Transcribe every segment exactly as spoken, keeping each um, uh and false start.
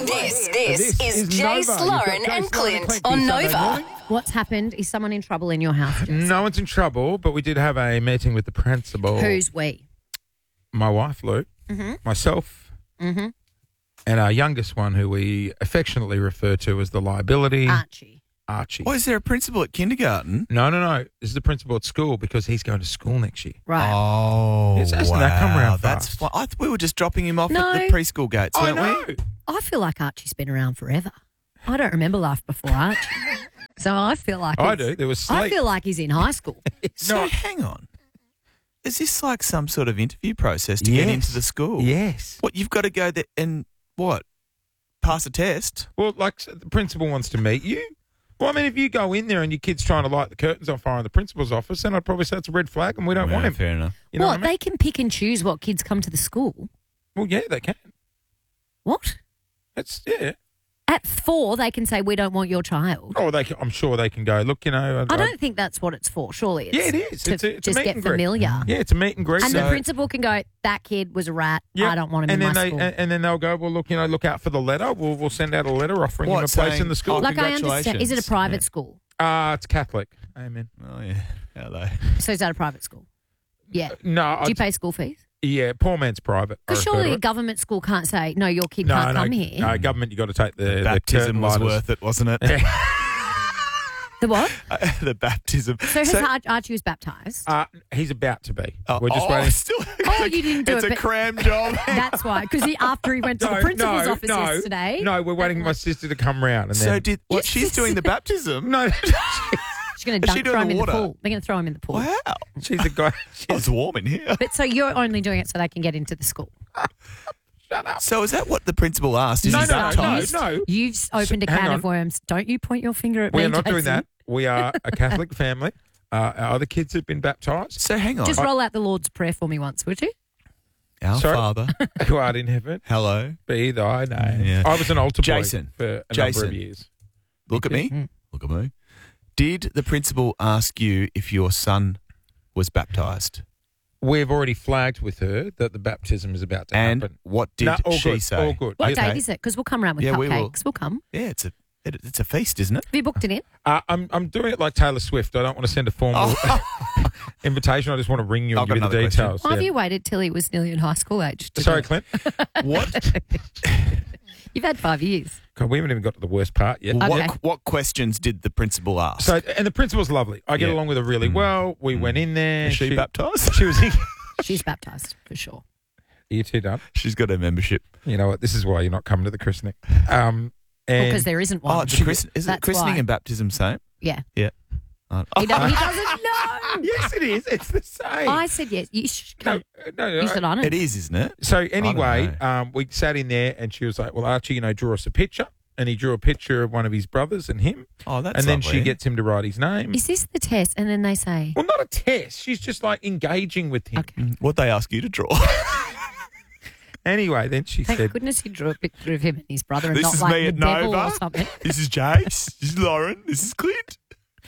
This, this, This is, is Jace, Nova. You've got Lauren, Jace, and Lauren and Clint Clint for on your Sunday Nova. morning. What's happened? Is someone in trouble in your house? Jess? No one's in trouble, but we did have a meeting with the principal. Who's we? My wife, Luke, Mm-hmm. myself, Mm-hmm. and our youngest one, who we affectionately refer to as the liability, Archie. Archie. Why is there a principal at kindergarten? No, no, no. This is the principal at school because he's going to school next year. Right. Oh, It's- hasn't wow. that come around That's fast? fun. I th- we were just dropping him off No. at the preschool gates, I weren't know. we? I feel like Archie's been around forever. I don't remember life before Archie. So I feel like I it's- do. There was I sleep. feel like he's in high school. So No. hang on. Is this like some sort of interview process to get Yes. into the school? Yes. What, you've got to go there and what? Pass a test? Well, like the principal wants to meet you. Well, I mean, if you go in there and your kid's trying to light the curtains on fire in the principal's office, then I'd probably say it's a red flag and we don't Yeah, want him. fair enough. You know what? what I mean? They can pick and choose what kids come to the school. Well, yeah, they can. What? It's yeah. At four, they can say, we don't want your child. Oh, they. Can, I'm sure they can go. Look, you know. I don't think that's what it's for, surely. It's Yeah, it is. To It's a- it's a just meet get and greet. familiar. Yeah, it's a meet and greet. And so- the principal can go, that kid was a rat. Yeah. I don't want him and in then my they, school. And, and then they'll go, well, look, you know, look out for the letter. We'll we'll send out a letter offering What, him a place saying, in the school. oh, like, I understand. Is it a congratulations. private Yeah. school? Ah, it's Catholic. Amen. Oh, yeah. Hello. So is that a private school? Yeah. No, Do you I'd- pay school fees? yeah, poor man's private. I Because refer to surely a it. government school can't say, no, your kid no, can't no, come here. No, government, you got to take the, the Baptism curtain was lighters. worth it, wasn't it? The what? the baptism. So has Ar- Archie was baptised? Uh, he's about to be. Oh, We're just oh, waiting. Still, Oh, it's a, you didn't do it's it, a but- cram job. That's why. Because he after he went to the principal's no, office no, yesterday. No, we're waiting for my sister to come round. And So then, did what? Yes. She's doing the baptism. No, She's going to Is she dunk doing throw the him in the water? pool. They're going to throw him in the pool. Wow. she's a guy. Oh, it's warm in here. But so you're only doing it so they can get into the school. Shut up. So is that what the principal asked? Is No, he no, no, baptised? no. You've s- opened a hang can on. of worms. Don't you point your finger at We me, are not doing Jason. that. We are a Catholic family. Uh, our other kids have been baptised. So hang on. Just roll out the Lord's Prayer for me once, would you? Our Sorry? Father, Who art in heaven, hello. be thy name. Yeah. I was an altar boy Jason. for a number Jason. of years. Look at me. Mm. Look at me. Did the principal ask you if your son was baptised? We've already flagged with her that the baptism is about to And happen. what did No, all she good, say? all good. What Okay. date is it? Because we'll come around with Yeah, we will. cupcakes. We'll come. Yeah, it's a it, it's a feast, isn't it? Have you booked it in? Uh, I'm I'm doing it like Taylor Swift. I don't want to send a formal invitation. I just want to ring you I've and got give you the another question. details. Why have Yeah. you waited till he was nearly in high school age? to Sorry, do it? Clint. What? You've had five years. God, we haven't even got to the worst part yet. Okay. What what questions did the principal ask? So, and the principal's lovely. I get Yeah. along with her really Mm. well. We went in there. Is she, baptised? She was in. She's baptised, for sure. You two done. She's got her membership. You know what? This is why you're not coming to the christening. Um, and Because there isn't one. Oh, it's a christ- is it That's christening why. and baptism same? Yeah. Yeah. Oh, He, do- he doesn't know. yes, it is. It's the same. I said yes. You should no, come. no, no. You said on it. it is, isn't it? So don't anyway, know. um, we sat in there and she was like, well, Archie, you know, draw us a picture. And he drew a picture of one of his brothers and him. Oh, that's and then lovely. she gets him to write his name. Is this the test? And then they say, Well, not a test. She's just like engaging with him. okay. Mm, What'd they ask you to draw? Anyway, then she Thank said, goodness he drew a picture of him and his brother and This not is like me the at devil Nova. or something. This is Jace. This is Lauren. This is Clint.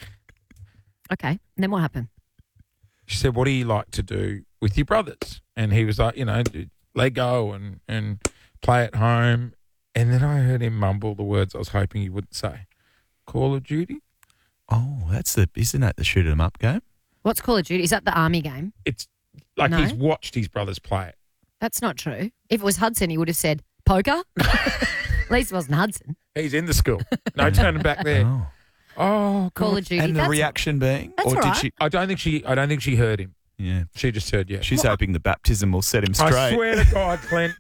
Okay. And then what happened? she said, what do you like to do with your brothers? And he was like, you know, Lego and, and play at home. And then I heard him mumble the words I was hoping he wouldn't say. Call of Duty? Oh, that's the isn't that the shoot 'em up game? What's Call of Duty? Is that the army game? It's like No. he's watched his brothers play it. That's not true. If it was Hudson, he would have said poker. At least it wasn't Hudson. He's in the school. No turning back there. Oh. Oh, Call God. of Duty. And the That's- reaction being, That's or all did right. she? I don't think she I don't think she heard him. Yeah, She just heard yes. she's hoping the baptism will set him straight. I swear to God, Clint.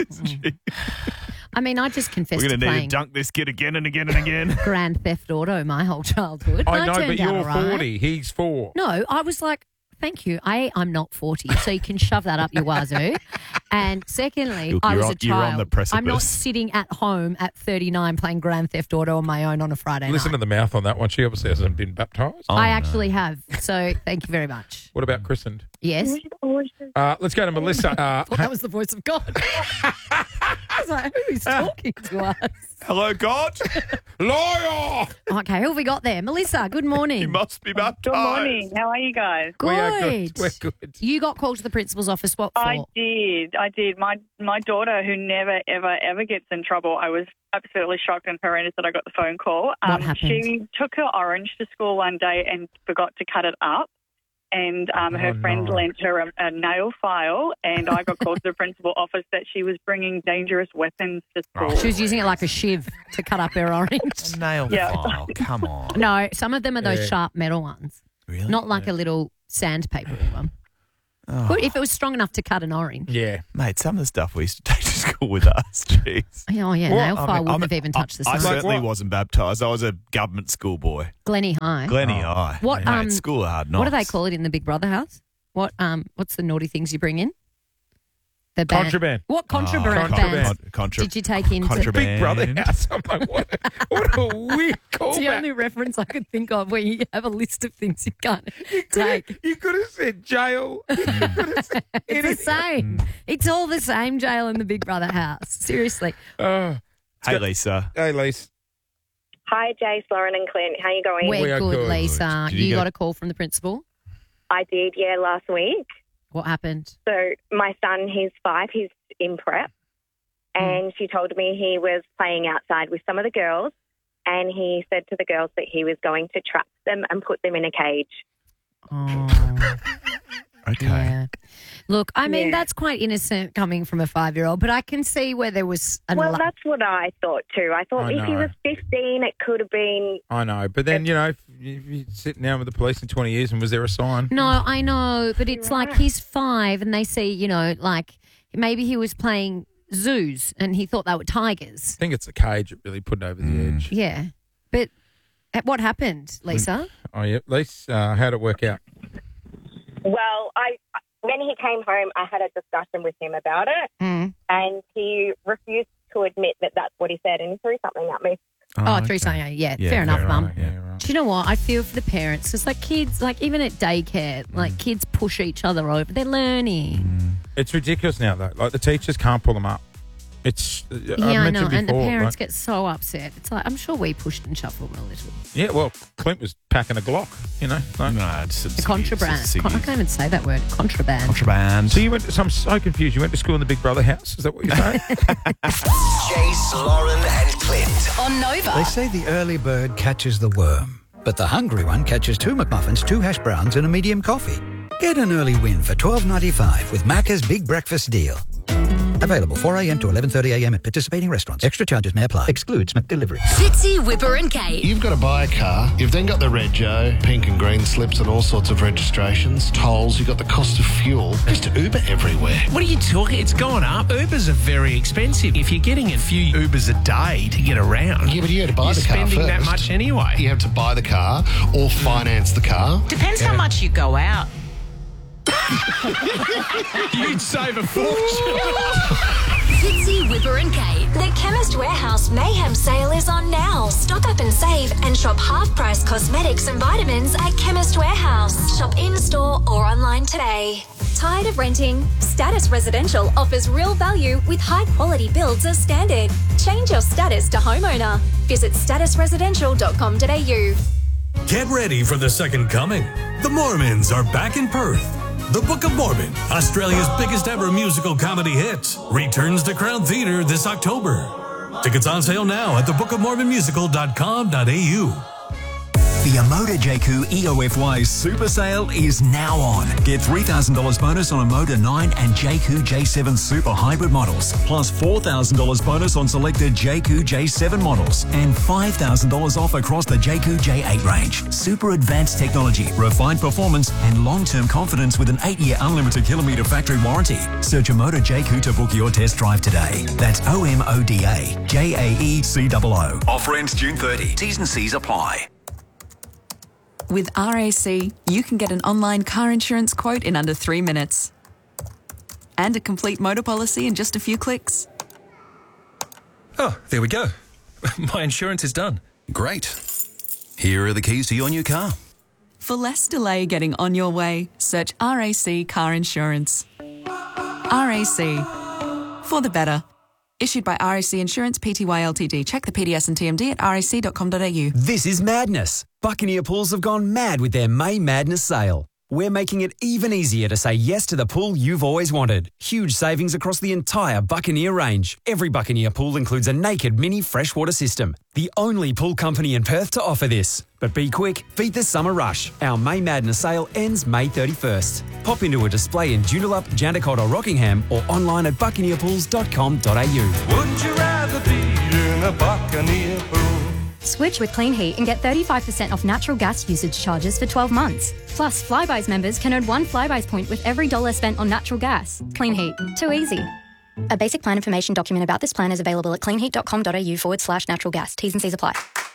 I mean, I just confessed We're to going to need playing to dunk this kid again and again and again. Grand Theft Auto my whole childhood. I know, turned but out you're all right. forty. He's four. No, I was like, thank you. A, I'm not forty, so you can shove that up your wazoo. And secondly, Look, I you're was on- a you're on child. the precipice. I'm not sitting at home at thirty-nine playing Grand Theft Auto on my own on a Friday Listen night. to the mouth on that one. She obviously hasn't been baptised. Oh, I no. actually have. So thank you very much. What about christened? Yes. Uh, let's go to Melissa. Uh, Well, that was the voice of God. I was like, who is talking to us? Hello, God. Lawyer! Okay, who have we got there? Melissa, good morning. You must be baptized. Good morning. How are you guys? Good. We are good. We're good. You got called to the principal's office. What for? I did. I did. My my daughter, who never, ever, ever gets in trouble, I was absolutely shocked and horrendous that I got the phone call. What happened? She took her orange to school one day and forgot to cut it up. And um, her Oh, friend no. lent her a, a nail file, and I got called to the principal office that she was bringing dangerous weapons to school. She was using it like a shiv to cut up her orange. A nail Yeah. file. Come on. No, some of them are those Yeah. sharp metal ones, Really? not like a little sandpaper one. Oh. But if it was strong enough to cut an orange. Yeah. Mate, some of the stuff we used to take to school with us. Jeez. Oh, yeah, Well, nail I file mean, wouldn't I'm- have even touched the I sun. certainly what? wasn't baptised. I was a government schoolboy. Glenny High. Glenny Oh. High. What, Mate, um, school of hard knocks. What do they call it in the Big Brother house? What um? What's the naughty things you bring in? The band. Contraband. What contraband Oh, Contraband. bands Con- contra- did you take into? contraband. Big Brother house. I'm like, what, what a weird It's the callback. only reference I could think of where you have a list of things you can't take. You could have said jail. You could have said It's the anything. same. It's all the same jail in the Big Brother house. Seriously. Uh, Hey, Lisa. hey, Lise. Hi, Jace, Lauren and Clint. How you going? We're We are good, good. Lisa. Did You, you got get- a call from the principal? I did, yeah, last week. What happened? So my son, he's five, he's in prep, and she told me he was playing outside with some of the girls, and he said to the girls that he was going to trap them and put them in a cage. Oh, Okay. yeah. Look, I mean, Yeah. that's quite innocent coming from a five-year-old, but I can see where there was an Well, alarm. that's what I thought too. I thought I if he know. was fifteen, it could have been. I know. But then, you know, if, if you're sitting down with the police in twenty years and was there a sign? No, I know, but it's like he's five and they see, you know, like maybe he was playing zoos and he thought they were tigers. I think it's the cage that really put it over the Mm. edge. Yeah. But uh, what happened, Lisa? Oh, yeah. Lise, uh, how'd it work out? Well, I when he came home, I had a discussion with him about it, Mm. and he refused to admit that that's what he said, and he threw something at me. Oh, okay. through something. Yeah, Yeah, fair enough, fair Mum. enough. Yeah, right. Do you know what? I feel for the parents. It's like kids, like even at daycare, like kids push each other over. They're learning. It's ridiculous now, though. Like, the teachers can't pull them up. It's, uh, Yeah, I I mentioned know. before. And the parents like- get so upset. It's like, I'm sure we pushed and shuffled them a little. yeah, well, Clint was packing a Glock, you know. Like, No, it's a The contraband. Con- I can't even say that word. Contraband. Contraband. So you went to, so I'm so confused. You went to school in the Big Brother house? Is that what you're saying? Jace, Lauren, and Clint. On Nova. They say the early bird catches the worm, but the hungry one catches two McMuffins, two hash browns, and a medium coffee. Get an early win for twelve ninety-five with Macca's Big Breakfast Deal. Available four a.m. to eleven thirty a.m. at participating restaurants. Extra charges may apply. Excludes McDelivery. Fitzy, Whipper and Kate. You've got to buy a car. You've then got the Red Joe, pink and green slips and all sorts of registrations, tolls. You've got the cost of fuel. Just Uber everywhere. What are you talking? It's gone up. Ubers are very expensive. If you're getting a few Ubers a day to get around, Yeah, but you had to buy you're the car spending that first. much anyway. You have to buy the car or finance the car. Depends how much you go out. You'd save a fortune. Fitzy, Whipper and Kate. The Chemist Warehouse Mayhem sale is on now. Stock up and save and shop half-price cosmetics and vitamins at Chemist Warehouse. Shop in-store or online today. Tired of renting? Status Residential offers real value with high-quality builds as standard. Change your status to homeowner. Visit status residential dot com dot a u. Get ready for the second coming. The Mormons are back in Perth. The Book of Mormon, Australia's biggest ever musical comedy hit, returns to Crown Theatre this October. Tickets on sale now at the book of mormon musical dot com dot a u. The Amoda J Q E O F Y Super Sale is now on. Get three thousand dollars bonus on Amoda nine and J Q J seven Super Hybrid models, plus four thousand dollars bonus on selected J Q J seven models, and five thousand dollars off across the J Q J eight range. Super advanced technology, refined performance, and long-term confidence with an eight-year unlimited kilometre factory warranty. Search Amoda J Q to book your test drive today. That's O M O D A J A E C O O. Offer ends June thirtieth. T's and C's apply. With R A C, you can get an online car insurance quote in under three minutes. And a complete motor policy in just a few clicks. Oh, there we go. My insurance is done. Great. Here are the keys to your new car. For less delay getting on your way, search R A C Car Insurance. R A C. For the better. Issued by R A C Insurance Pty Ltd. Check the P D S and T M D at r a c dot com dot a u. This is madness. Buccaneer Pools have gone mad with their May Madness sale. We're making it even easier to say yes to the pool you've always wanted. Huge savings across the entire Buccaneer range. Every Buccaneer pool includes a naked mini freshwater system. The only pool company in Perth to offer this. But be quick, beat the summer rush. Our May Madness sale ends May thirty-first. Pop into a display in Joondalup, Jandakot or Rockingham or online at buccaneer pools dot com dot a u. Would you rather be in a Buccaneer pool? Switch with Clean Heat and get thirty-five percent off natural gas usage charges for twelve months. Plus, Flybuys members can earn one Flybuys point with every dollar spent on natural gas. Clean Heat. Too easy. A basic plan information document about this plan is available at cleanheat dot com dot a u forward slash natural gas. T's and C's apply.